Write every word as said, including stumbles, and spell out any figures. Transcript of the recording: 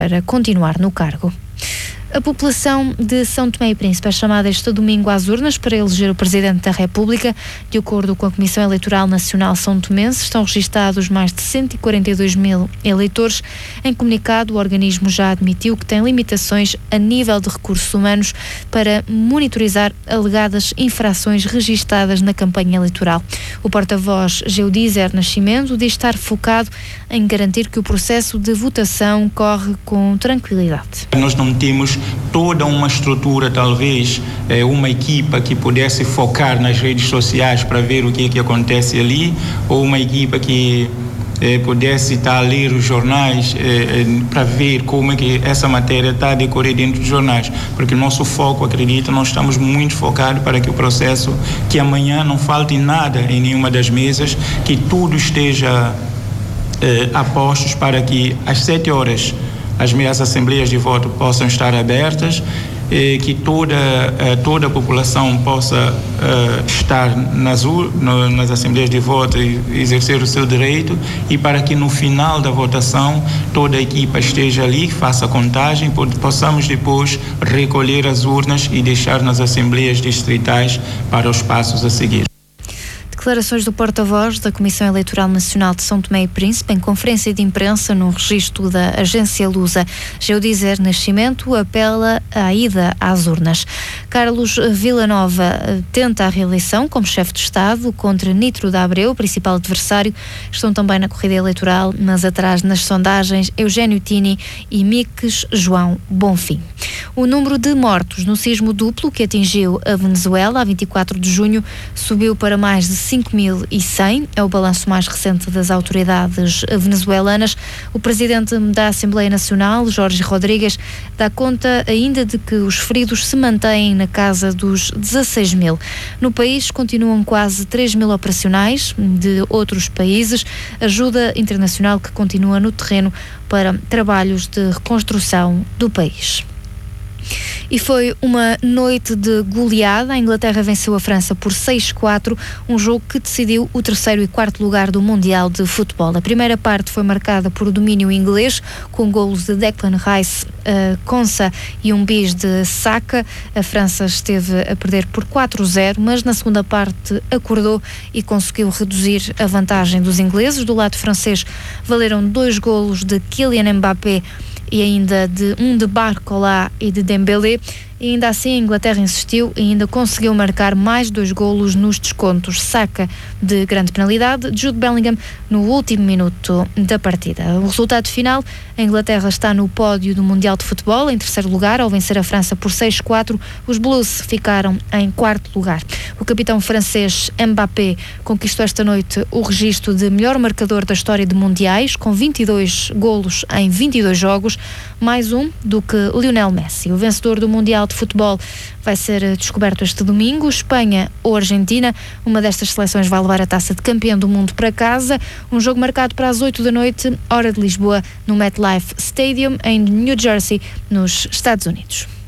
para continuar no cargo. A população de São Tomé e Príncipe é chamada este domingo às urnas para eleger o Presidente da República. De acordo com a Comissão Eleitoral Nacional São Tomense, estão registados mais de cento e quarenta e dois mil eleitores. Em comunicado, o organismo já admitiu que tem limitações a nível de recursos humanos para monitorizar alegadas infrações registadas na campanha eleitoral. O porta-voz Geudízer Nascimento diz estar focado em garantir que o processo de votação corre com tranquilidade. Nós não temos toda uma estrutura, talvez eh, uma equipa que pudesse focar nas redes sociais para ver o que é que acontece ali, ou uma equipa que eh, pudesse estar a ler os jornais eh, eh, para ver como é que essa matéria está a decorrer dentro dos jornais, porque o nosso foco, acredito, nós estamos muito focados para que o processo, que amanhã não falte nada em nenhuma das mesas, que tudo esteja eh, a postos para que às sete horas as minhas assembleias de voto possam estar abertas, eh, que toda, eh, toda a população possa eh, estar nas, no, nas assembleias de voto e exercer o seu direito, e para que no final da votação toda a equipa esteja ali, faça a contagem, possamos depois recolher as urnas e deixar nas assembleias distritais para os passos a seguir. Declarações do porta-voz da Comissão Eleitoral Nacional de São Tomé e Príncipe em conferência de imprensa no registro da agência Lusa. Geudízer Nascimento apela à ida às urnas. Carlos Villanova tenta a reeleição como chefe de Estado contra Nitro da Abreu, principal adversário. Estão também na corrida eleitoral, mas atrás nas sondagens, Eugénio Tini e Miques João Bonfim. O número de mortos no sismo duplo que atingiu a Venezuela a vinte e quatro de junho subiu para mais de cinco mil e cem, é o balanço mais recente das autoridades venezuelanas. O presidente da Assembleia Nacional, Jorge Rodrigues, dá conta ainda de que os feridos se mantêm na casa dos dezasseis mil. No país continuam quase três mil operacionais de outros países, ajuda internacional que continua no terreno para trabalhos de reconstrução do país. E foi uma noite de goleada. A Inglaterra venceu a França por seis a quatro, um jogo que decidiu o terceiro e quarto lugar do Mundial de Futebol. A primeira parte foi marcada por domínio inglês, com golos de Declan Rice, uh, Konsa e um bis de Saka. A França esteve a perder por quatro a zero, mas na segunda parte acordou e conseguiu reduzir a vantagem dos ingleses. Do lado francês valeram dois golos de Kylian Mbappé e ainda de um de Barcola e de Dembélé. E ainda assim a Inglaterra insistiu e ainda conseguiu marcar mais dois golos nos descontos. Saka de grande penalidade, Jude Bellingham no último minuto da partida. O resultado final, a Inglaterra está no pódio do Mundial de Futebol, em terceiro lugar, ao vencer a França por seis a quatro. Os Blues ficaram em quarto lugar. O capitão francês Mbappé conquistou esta noite o registro de melhor marcador da história de mundiais, com vinte e dois golos em vinte e dois jogos, mais um do que Lionel Messi. O vencedor do Mundial de Futebol vai ser descoberto este domingo. Espanha ou Argentina, uma destas seleções vai levar a taça de campeão do mundo para casa. Um jogo marcado para as oito da noite, hora de Lisboa, no MetLife Stadium, em New Jersey, nos Estados Unidos.